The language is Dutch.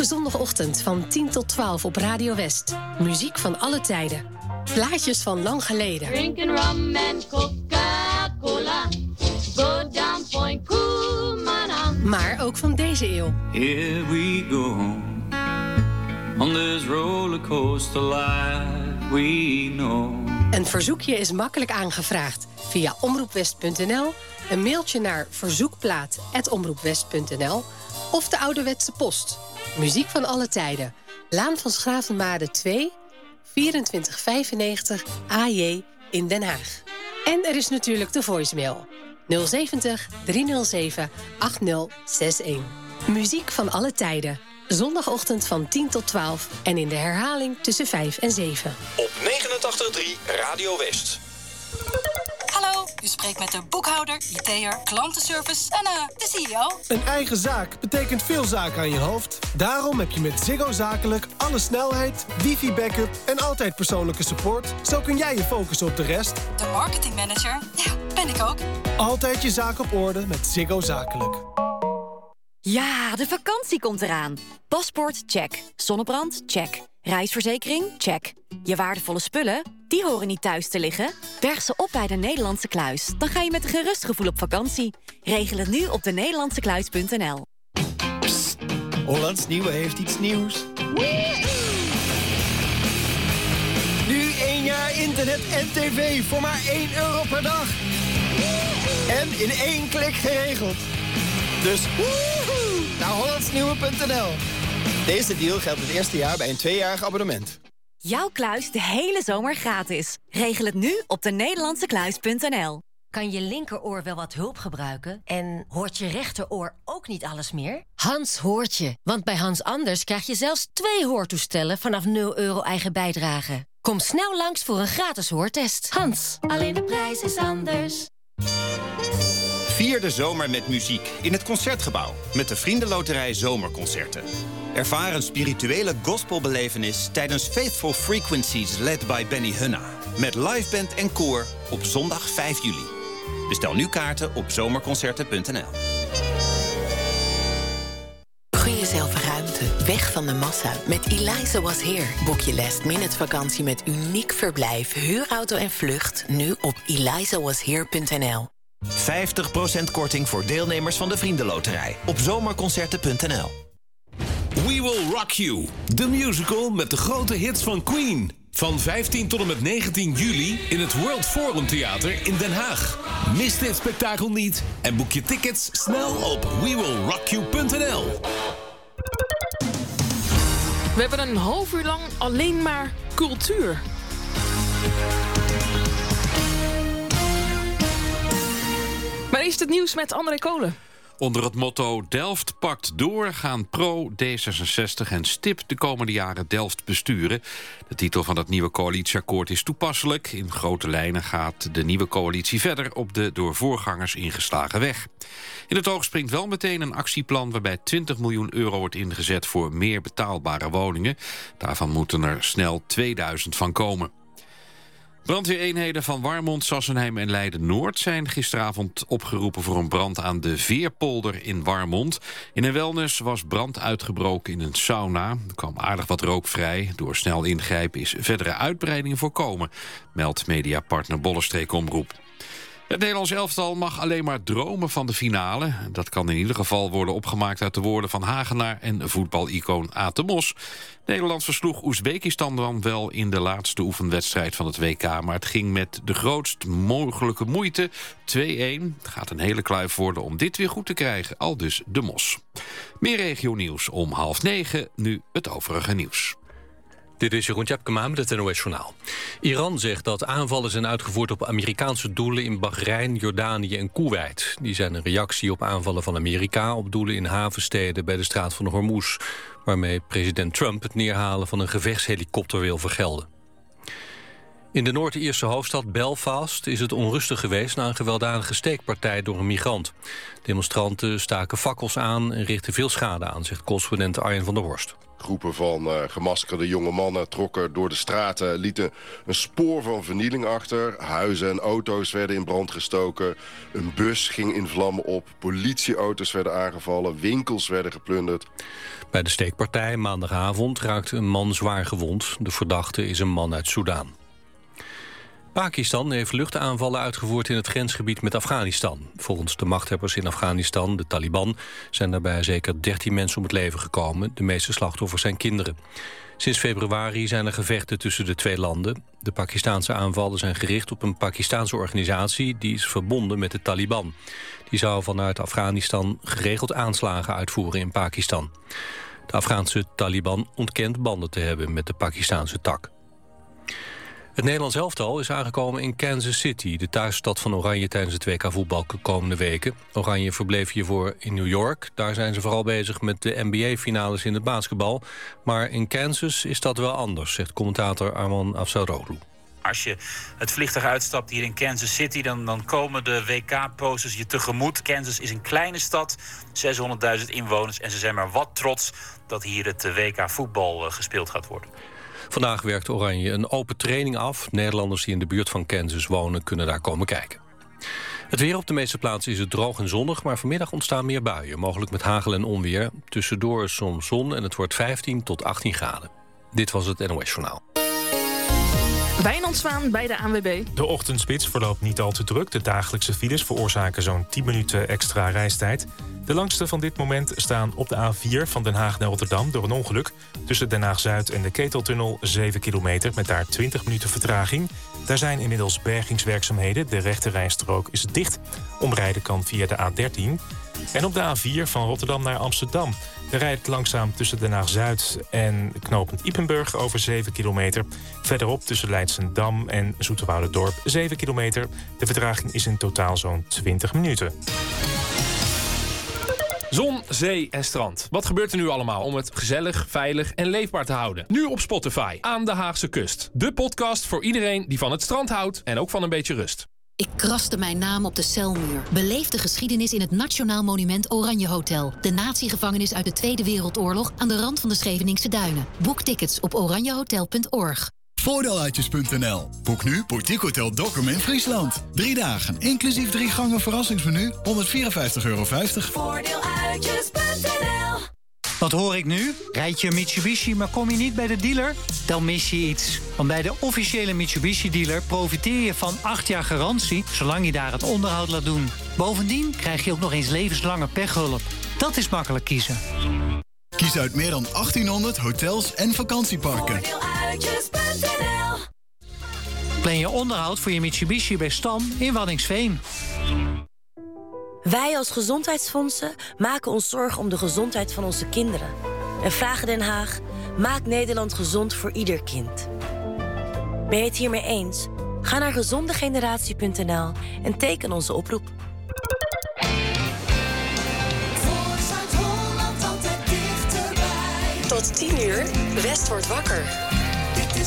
Elke zondagochtend van 10 tot 12 op Radio West. Muziek van alle tijden. Plaatjes van lang geleden. Drinking rum and Coca-Cola. Go down Point Kumana. Maar ook van deze eeuw. Here we go. On this rollercoaster life we know. Een verzoekje is makkelijk aangevraagd via omroepwest.nl, een mailtje naar verzoekplaat@omroepwest.nl of de ouderwetse post. Muziek van alle tijden. Laan van Schravensmade 2, 2495 AJ in Den Haag. En er is natuurlijk de voicemail. 070 307 8061. Muziek van alle tijden. Zondagochtend van 10 tot 12 en in de herhaling tussen 5 en 7. Op 89.3 Radio West. Hallo, u spreekt met de boekhouder, IT'er, klantenservice en de CEO. Een eigen zaak betekent veel zaken aan je hoofd. Daarom heb je met Ziggo Zakelijk alle snelheid, wifi-backup en altijd persoonlijke support. Zo kun jij je focussen op de rest. De marketingmanager, ja, ben ik ook. Altijd je zaak op orde met Ziggo Zakelijk. Ja, de vakantie komt eraan. Paspoort, check. Zonnebrand, check. Reisverzekering, check. Je waardevolle spullen, die horen niet thuis te liggen. Berg ze op bij de Nederlandse Kluis. Dan ga je met een gerust gevoel op vakantie. Regel het nu op denederlandsekluis.nl. Psst, Hollands Nieuwe heeft iets nieuws. Nu 1 jaar internet en tv voor maar €1 per dag. En in 1 klik geregeld. Dus woehoe, naar hollandsnieuwe.nl. Deze deal geldt het eerste jaar bij een 2-jarig abonnement. Jouw kluis de hele zomer gratis. Regel het nu op denederlandsekluis.nl. Kan je linkeroor wel wat hulp gebruiken? En hoort je rechteroor ook niet alles meer? Hans hoort je, want bij Hans Anders krijg je zelfs 2 hoortoestellen vanaf €0 eigen bijdrage. Kom snel langs voor een gratis hoortest. Hans, alleen de prijs is anders. Vier de zomer met muziek in het Concertgebouw met de Vriendenloterij Zomerconcerten. Ervaar een spirituele gospelbelevenis tijdens Faithful Frequencies led by Benny Hunna. Met liveband en koor op zondag 5 juli. Bestel nu kaarten op zomerconcerten.nl. Gun jezelf ruimte, weg van de massa. Met Eliza Was Here boek je last-minute vakantie met uniek verblijf, huurauto en vlucht. Nu op elizawashere.nl. 50% korting voor deelnemers van de Vriendenloterij op zomerconcerten.nl. We Will Rock You, de musical met de grote hits van Queen. Van 15 tot en met 19 juli in het World Forum Theater in Den Haag. Mis dit spektakel niet en boek je tickets snel op wewillrockyou.nl. We hebben een half uur lang alleen maar cultuur. Maar eerst het nieuws met André Kolen. Onder het motto Delft pakt door gaan Pro, D66 en STIP de komende jaren Delft besturen. De titel van het nieuwe coalitieakkoord is toepasselijk. In grote lijnen gaat de nieuwe coalitie verder op de door voorgangers ingeslagen weg. In het oog springt wel meteen een actieplan waarbij €20 miljoen wordt ingezet voor meer betaalbare woningen. Daarvan moeten er snel 2000 van komen. Brandweereenheden van Warmond, Sassenheim en Leiden-Noord zijn gisteravond opgeroepen voor een brand aan de Veerpolder in Warmond. In een wellness was brand uitgebroken in een sauna. Er kwam aardig wat rook vrij. Door snel ingrijpen is verdere uitbreiding voorkomen, meldt mediapartner Bollenstreek Omroep. Het Nederlands elftal mag alleen maar dromen van de finale. Dat kan in ieder geval worden opgemaakt uit de woorden van Hagenaar en voetbalicoon Aad de Mos. Nederland versloeg Oezbekistan dan wel in de laatste oefenwedstrijd van het WK, maar het ging met de grootst mogelijke moeite 2-1. Het gaat een hele kluif worden om dit weer goed te krijgen, aldus de Mos. Meer regionieuws om 8:30, nu het overige nieuws. Dit is Jeroen Tjepkema met het NOS Journaal. Iran zegt dat aanvallen zijn uitgevoerd op Amerikaanse doelen in Bahrein, Jordanië en Koeweit. Die zijn een reactie op aanvallen van Amerika op doelen in havensteden bij de straat van Hormuz, waarmee president Trump het neerhalen van een gevechtshelikopter wil vergelden. In de Noord-Ierse hoofdstad Belfast is het onrustig geweest na een gewelddadige steekpartij door een migrant. Demonstranten staken fakkels aan en richtten veel schade aan, zegt correspondent Arjen van der Horst. Groepen van gemaskerde jonge mannen trokken door de straten, lieten een spoor van vernieling achter. Huizen en auto's werden in brand gestoken. Een bus ging in vlammen op. Politieauto's werden aangevallen. Winkels werden geplunderd. Bij de steekpartij maandagavond raakte een man zwaar gewond. De verdachte is een man uit Soedan. Pakistan heeft luchtaanvallen uitgevoerd in het grensgebied met Afghanistan. Volgens de machthebbers in Afghanistan, de Taliban, zijn daarbij zeker 13 mensen om het leven gekomen. De meeste slachtoffers zijn kinderen. Sinds februari zijn er gevechten tussen de twee landen. De Pakistaanse aanvallen zijn gericht op een Pakistaanse organisatie die is verbonden met de Taliban. Die zou vanuit Afghanistan geregeld aanslagen uitvoeren in Pakistan. De Afghaanse Taliban ontkent banden te hebben met de Pakistaanse tak. Het Nederlands elftal is aangekomen in Kansas City, de thuisstad van Oranje tijdens het WK voetbal de komende weken. Oranje verbleef hiervoor in New York. Daar zijn ze vooral bezig met de NBA-finales in het basketbal. Maar in Kansas is dat wel anders, zegt commentator Arman Afsaroglu. Als je het vliegtuig uitstapt hier in Kansas City, dan komen de WK-posters je tegemoet. Kansas is een kleine stad, 600.000 inwoners. En ze zijn maar wat trots dat hier het WK-voetbal gespeeld gaat worden. Vandaag werkt Oranje een open training af. Nederlanders die in de buurt van Kansas wonen kunnen daar komen kijken. Het weer op de meeste plaatsen is het droog en zonnig, maar vanmiddag ontstaan meer buien. Mogelijk met hagel en onweer. Tussendoor soms zon en het wordt 15 tot 18 graden. Dit was het NOS Journaal. Wijnand Zwaan bij de ANWB. De ochtendspits verloopt niet al te druk. De dagelijkse files veroorzaken zo'n 10 minuten extra reistijd. De langste van dit moment staan op de A4 van Den Haag naar Rotterdam door een ongeluk. Tussen Den Haag-Zuid en de Keteltunnel 7 kilometer met daar 20 minuten vertraging. Daar zijn inmiddels bergingswerkzaamheden. De rechte rijstrook is dicht. Omrijden kan via de A13. En op de A4 van Rotterdam naar Amsterdam. Daar rijdt het langzaam tussen Den Haag-Zuid en knooppunt Ypenburg over 7 kilometer. Verderop tussen Leidschendam en Zoeterwouderdorp 7 kilometer. De vertraging is in totaal zo'n 20 minuten. Zon, zee en strand. Wat gebeurt er nu allemaal om het gezellig, veilig en leefbaar te houden? Nu op Spotify, Aan de Haagse Kust. De podcast voor iedereen die van het strand houdt en ook van een beetje rust. Ik kraste mijn naam op de celmuur. Beleef de geschiedenis in het Nationaal Monument Oranje Hotel. De natiegevangenis uit de Tweede Wereldoorlog aan de rand van de Scheveningse Duinen. Boek tickets op oranjehotel.org. Voordeeluitjes.nl. Boek nu Boutique Hotel Dokkum in Friesland. 3 dagen, inclusief 3 gangen verrassingsmenu, €154,50. Voordeeluitjes.nl. Wat hoor ik nu? Rijd je een Mitsubishi, maar kom je niet bij de dealer? Dan mis je iets. Want bij de officiële Mitsubishi-dealer profiteer je van 8 jaar garantie, zolang je daar het onderhoud laat doen. Bovendien krijg je ook nog eens levenslange pechhulp. Dat is makkelijk kiezen. Kies uit meer dan 1800 hotels en vakantieparken. Voordeeluitjes.nl. Plan je onderhoud voor je Mitsubishi bij Stam in Waddinxveen. Wij als gezondheidsfondsen maken ons zorgen om de gezondheid van onze kinderen. En vragen Den Haag, maak Nederland gezond voor ieder kind. Ben je het hiermee eens? Ga naar gezondegeneratie.nl en teken onze oproep. Tot 10 uur, West wordt wakker.